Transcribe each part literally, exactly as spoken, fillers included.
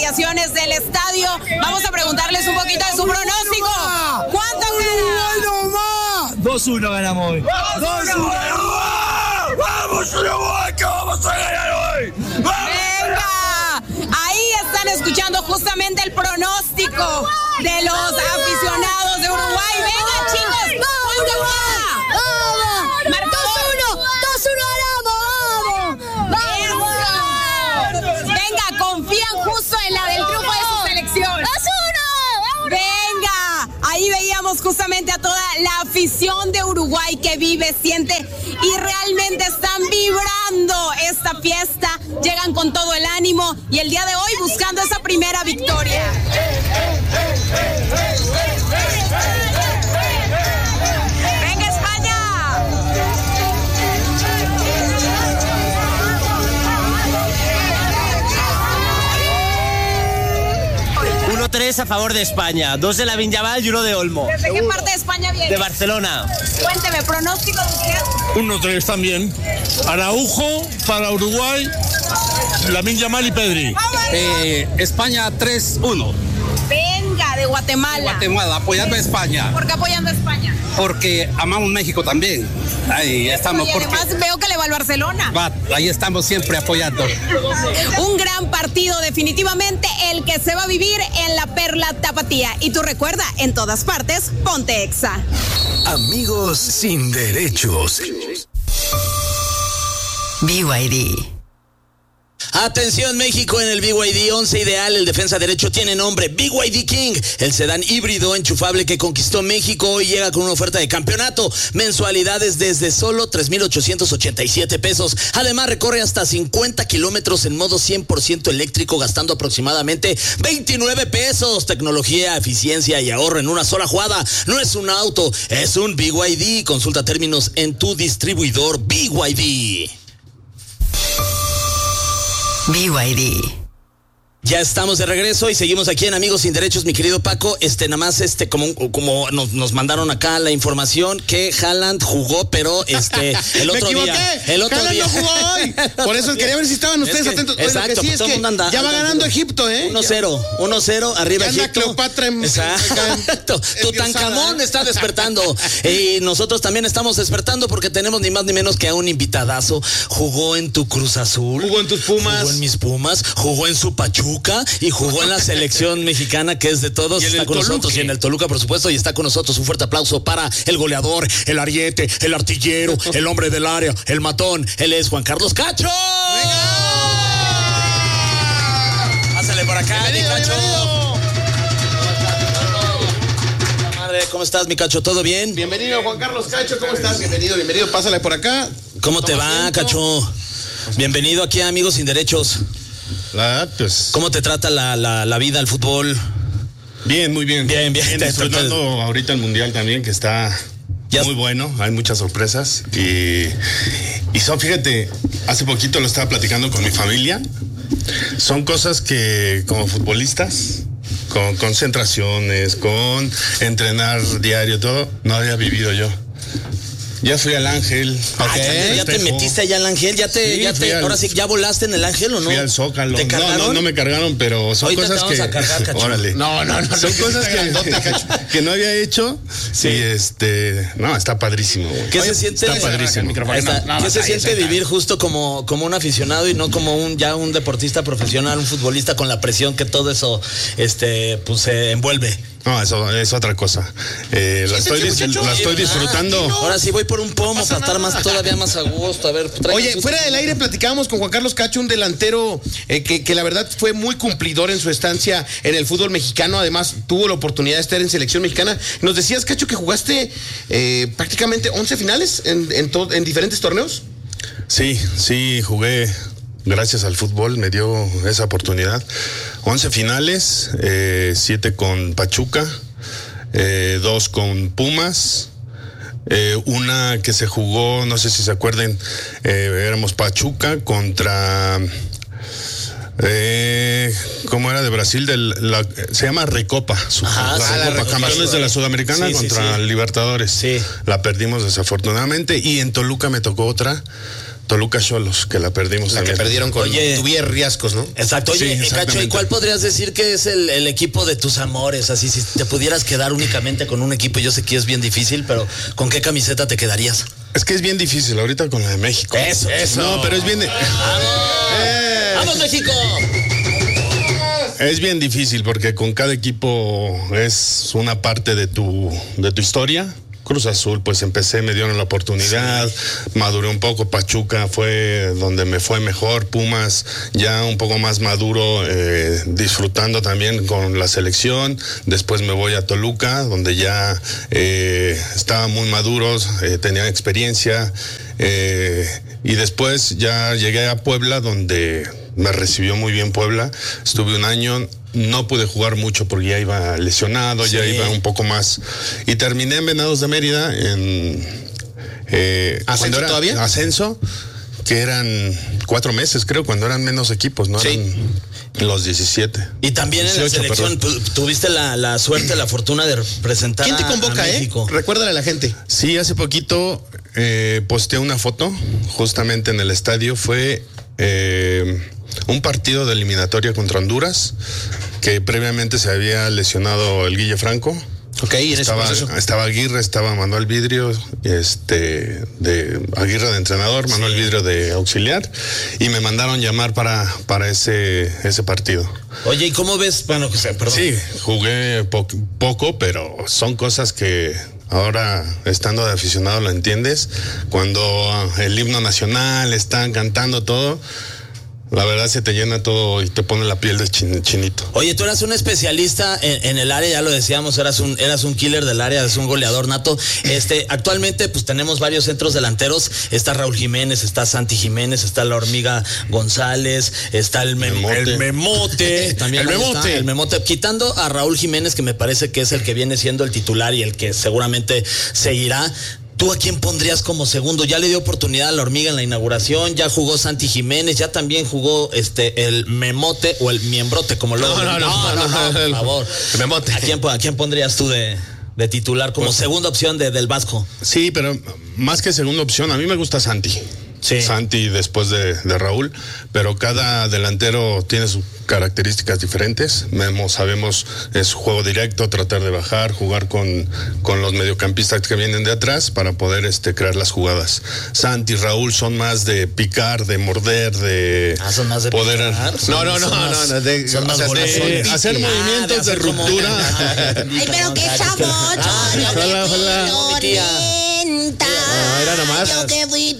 inmediaciones del estadio. Vamos a preguntarles un poquito de su pronóstico. ¿Cuánto gana? dos uno ganamos hoy. dos uno. ¡Vamos, Uruguay! ¡Que vamos a ganar hoy! ¡Vamos! ¡Venga! Ahí están escuchando justamente el pronóstico de los aficionados de Uruguay. ¡Venga, chicos! ¿Cuánto va? ¡Vamos! Marcador. dos uno, ¡vamos! ¡Vamos! ¡Vamos! Venga, confían justo en la del triunfo de su selección. dos uno. Venga, ahí veíamos justamente a toda la afición de Uruguay que vive, siente y realmente están vibrando esta fiesta. Llegan con todo el ánimo y el día de hoy buscando esa primera victoria. ¡Venga, España! uno tres a favor de España, dos de Lamine Yamal y uno de Olmo. ¿Desde qué parte de España viene? De Barcelona. Cuénteme, pronóstico de usted. uno tres también. Araujo para Uruguay, Lamine Yamal y Pedri. Eh, España tres uno. Venga, de Guatemala. Guatemala, apoyando a España. ¿Por qué apoyando a España? Porque amamos México también. Ahí estamos. Y Porque además veo que le va al Barcelona. va, ahí estamos siempre apoyando. Un gran partido, definitivamente el que se va a vivir en la Perla Tapatía. Y tú recuerda, en todas partes, ponte Exa. Amigos sin derechos. B Y D. Atención México, en el B Y D once ideal, el defensa derecho tiene nombre B Y D King, el sedán híbrido enchufable que conquistó México hoy llega con una oferta de campeonato, mensualidades desde solo tres mil ochocientos ochenta y siete pesos, además recorre hasta cincuenta kilómetros en modo cien por ciento eléctrico gastando aproximadamente veintinueve pesos, tecnología, eficiencia y ahorro en una sola jugada, no es un auto, es un B Y D, consulta términos en tu distribuidor B Y D. B Y D. Ya estamos de regreso y seguimos aquí en Amigos Sin Derechos, mi querido Paco. Este, nada más, este, como, como nos, nos mandaron acá la información que Haaland jugó, pero este, el otro Me equivoqué. día. El otro Haaland día. no jugó hoy. Por eso quería ver si estaban ustedes Es que, atentos. Oye, exacto, lo que sí pues es todo que el mundo anda, ya va anda ganando anda. Egipto, ¿eh? uno cero, uno cero, arriba Ya anda Egipto. Cleopatra en- Exacto. Tutankamón está despertando. Y nosotros también estamos despertando porque tenemos ni más ni menos que a un invitadazo. Jugó en tu Cruz Azul. Jugó en tus Pumas. Jugó en mis Pumas. Jugó en su Pachuca y jugó en la selección mexicana que es de todos. Y en Está el con nosotros Toluca. y en el Toluca, por supuesto, y está con nosotros. Un fuerte aplauso para el goleador, el ariete, el artillero, el hombre del área, el matón. Él es Juan Carlos Cacho. Pásale por acá, mi Bienvenido, Cacho. bienvenido. Madre, ¿cómo estás, mi Cacho? ¿Todo bien? Bienvenido, Juan Carlos Cacho, ¿cómo estás? Bienvenido, bienvenido. Pásale por acá. ¿Cómo te Toma va, asiento. Cacho? Bienvenido aquí a Amigos Sin Derechos. La, pues, ¿Cómo te trata la, la, la vida, el fútbol? bien, muy bien. Bien, bien. Disfrutando ahorita el mundial también, que está Ya- muy bueno. Hay muchas sorpresas. Y, y son, fíjate, hace poquito lo estaba platicando con mi familia. Son cosas que, como futbolistas, con concentraciones, con entrenar diario, todo, no había vivido yo. Ya fui al Ángel. Ah, ya, te- ya te Espejo. metiste allá al Ángel, ya te, Sí, ya fui te, al- ahora sí, ¿ya volaste en el Ángel o no? Fui al Zócalo. ¿Te No, cargaron? no, no me cargaron, pero son Ahorita te cosas vamos que. a cargar, Cacho. Órale. No, no, no. Son cosas que, Grandote, Cacho. que no había hecho. Sí. Y este. No, está padrísimo, güey. ¿Qué Oye, se siente? Está padrísimo. Ahí está. No, no, ¿Qué se ahí siente está. vivir justo como, como un aficionado y no como un ya un deportista profesional, un futbolista con la presión que todo eso este pues se envuelve? No, eso es otra cosa. Eh, la, estoy, dis- la estoy disfrutando. Ahora sí voy por un pomo para estar más todavía más a gusto. A ver, traigan Oye, sus- fuera del aire platicábamos con Juan Carlos Cacho, un delantero eh, que, que la verdad fue muy cumplidor en su estancia en el fútbol mexicano. Además, tuvo la oportunidad de estar en selección mexicana. Nos decías, Cacho, que jugaste eh, prácticamente once finales en, en, to- en diferentes torneos. Sí, sí, jugué. Gracias al fútbol me dio esa oportunidad. once finales, eh, siete con Pachuca, eh, dos con Pumas, eh, una que se jugó, no sé si se acuerden, eh, éramos Pachuca contra... Eh, ¿Cómo era de Brasil? Del, la, se llama Recopa. Su, Ajá, la sí, la Recopa, Recopa. campeones de la Sudamericana Sí, sí, contra sí. Libertadores. Sí. La perdimos desafortunadamente. Y en Toluca me tocó otra Toluca Xolos, que la perdimos La también. que perdieron con Oye. Tuvier Riascos, ¿no? Exacto. Oye, Sí, eh, Cacho, ¿y exactamente. cuál podrías decir que es el, el equipo de tus amores? Así, si te pudieras quedar únicamente con un equipo, yo sé que es bien difícil, pero ¿con qué camiseta te quedarías? Es que es bien difícil ahorita con la de México. Eso, eso. No, pero es bien... de- ¡Vamos! ¡Vamos, México! Es bien difícil porque con cada equipo es una parte de tu, de tu historia. Cruz Azul, pues empecé, me dieron la oportunidad, maduré un poco. Pachuca fue donde me fue mejor. Pumas ya un poco más maduro, eh, disfrutando también con la selección. Después me voy a Toluca, donde ya eh, estaban muy maduros, eh, tenían experiencia. Eh, y después ya llegué a Puebla, donde me recibió muy bien Puebla. Estuve un año. No pude jugar mucho porque ya iba lesionado, Sí. ya iba un poco más. Y terminé en Venados de Mérida, en... Eh, ¿Ascenso cuando era todavía? Ascenso, que eran cuatro meses, creo, cuando eran menos equipos, ¿no? Sí. Eran los diecisiete. Y también en la dieciocho, selección perdón. tu- tuviste la, la suerte, la fortuna de representar ¿Quién te a- convoca, a eh? México. Recuérdale a la gente. Sí, hace poquito eh, posteé una foto justamente en el estadio. Fue eh, un partido de eliminatoria contra Honduras, que previamente se había lesionado el Guille Franco. Ok, en ese Estaba, proceso. estaba Aguirre, estaba Manuel Vidrio, este, de Aguirre de entrenador, Manuel Sí. Vidrio de auxiliar, y me mandaron llamar para, para ese, ese partido. Oye, ¿y cómo ves? Bueno, que sea, perdón. Sí, jugué po- poco, pero son cosas que ahora, estando de aficionado, lo entiendes. Cuando el himno nacional están cantando todo, la verdad se te llena todo y te pone la piel de chin- chinito. Oye, tú eras un especialista en, en el área, ya lo decíamos, eras un, eras un killer del área, eres un goleador nato. Este, actualmente, pues tenemos varios centros delanteros. Está Raúl Jiménez, está Santi Jiménez, está la Hormiga González, está el, mem- Memote. el Memote. También El ahí está, Memote. el Memote. Quitando a Raúl Jiménez, que me parece que es el que viene siendo el titular y el que seguramente seguirá. ¿Tú a quién pondrías como segundo? Ya le dio oportunidad a la Hormiga en la inauguración, ya jugó Santi Jiménez, ya también jugó este el Memote o el Miembrote, como luego. No, no, no, no, no, por el- favor. el Memote. ¿A quién, a quién pondrías tú de, de titular como Pues- segunda opción de, del Vasco? Sí, pero más que segunda opción, a mí me gusta Santi. Sí. Santi después de, de Raúl, pero cada delantero tiene sus características diferentes. Memo, sabemos, es juego directo, tratar de bajar, jugar con, con los mediocampistas que vienen de atrás para poder este, crear las jugadas. Santi y Raúl son más de picar, de morder, de Ah, son más de poder... picar, son- No, no, no, son más- no, no, de- son o más sea, de- golosones. hacer Ah, movimientos de hacer como- ruptura. Ah, entendí, Ay, pero perdón, qué Cacho. chavocho, Ah, yo que hola, fui hola. Mi tía. tormenta. No, era nomás. Yo que fui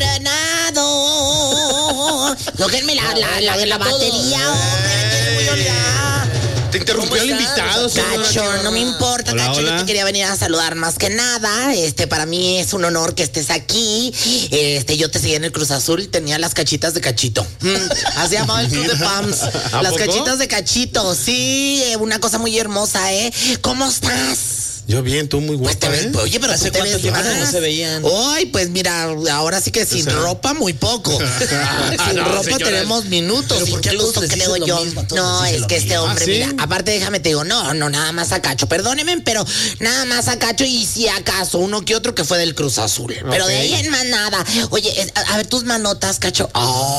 tornado. Tóquenme la, la, la, la batería, hombre, me tiene muy oleada. Te interrumpió el ¿Cómo invitado, estás? señora. Cacho, no me importa, Hola, Cacho, yo hola. te quería venir a saludar más que nada. Este, para mí es un honor que estés aquí. Este, yo te seguí en el Cruz Azul y tenía las cachitas de Cachito. Mm, así llamaba el club de Pams. ¿A Las poco? cachitas de Cachito, sí, eh, una cosa muy hermosa, ¿eh? ¿Cómo estás? Yo bien, tú muy Pues te guapa, ves, ¿eh? oye, pero ¿Hace tú te cuánto ves tiempo que más. no se veían? Ay, pues mira, ahora sí que sin sea- ropa muy poco. Sin No, ropa señora. tenemos minutos, Pero ¿por qué a todos incluso les creo dices lo yo. mismo? A todos No, les dices es lo que este mismo. hombre, ¿Ah, sí? mira, aparte déjame te digo, no, no, nada más a Cacho, perdónenme, pero nada más a Cacho y si acaso uno que otro que fue del Cruz Azul. Pero de ahí en más nada. Oye, es- a, a ver tus manotas, Cacho.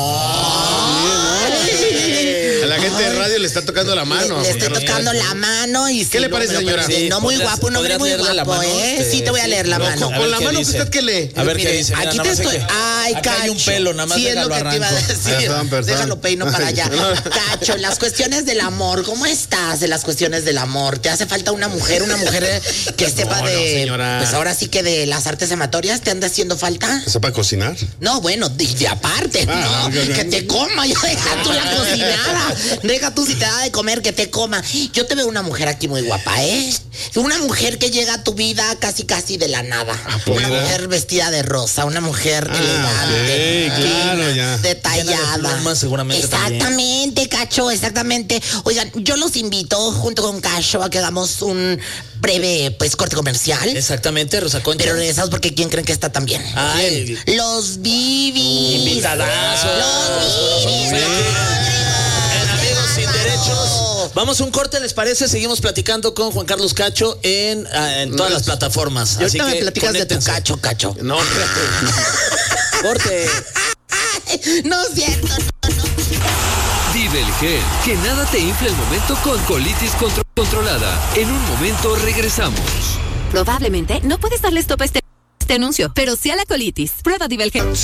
Ay. A la gente de radio le está tocando la mano. Le, le estoy señora. tocando la mano y ¿Qué sí, le no, parece, pero- señora? pero- Sí, no muy ¿podrías- guapo, un hombre podrías muy leerle la guapo, mano? ¿eh? Este, Sí, te voy a sí. leer la No, mano. con, A con ver la qué mano que dice. usted que lee. A ver qué Mire, dice. Mira, aquí nada te más hay estoy. que- Ay, acá Cacho. hay un pelo, nada más Sí, es lo déjalo que te iba a arranco. decir. Perdón, perdón. Déjalo peino para allá. Cacho, en las cuestiones del amor, ¿cómo estás en las cuestiones del amor? ¿Te hace falta una mujer, una mujer eh, que sepa No, no, de. señora. Pues ahora sí que de las artes amatorias te anda haciendo falta? ¿Sepa cocinar? No, bueno, de, de aparte, Ah, no, ok, ok. que te coma, ya deja tú la cocinada, deja tú si te da de comer, que te coma. Yo te veo una mujer aquí muy guapa, ¿eh? Una mujer que llega a tu vida casi casi de la nada. Una mira. mujer vestida de rosa, una mujer Ah, elegante, ok, claro, fina, ya. detallada. Llena de plumas, seguramente Exactamente, Cacho, exactamente. Oigan, yo los invito junto con Cacho a que hagamos un breve, pues, corte comercial. Exactamente, Rosa Concha. Pero regresamos porque ¿quién creen que está también? Ay, Los Bibis. invitadazos. Los Bibis. En Amigos Sin Derechos. Vamos a un corte, ¿les parece? Seguimos platicando con Juan Carlos Cacho en, ah, en todas las plataformas. Y Así ahorita me que platicas de tu conéctense. Cacho, Cacho. No, Corte. No es cierto, no, no. Divelgel, que nada te infle el momento con colitis contro- controlada. En un momento regresamos. Probablemente no puedes darle stop a este, este anuncio, pero sí a la colitis. Prueba Divelgel.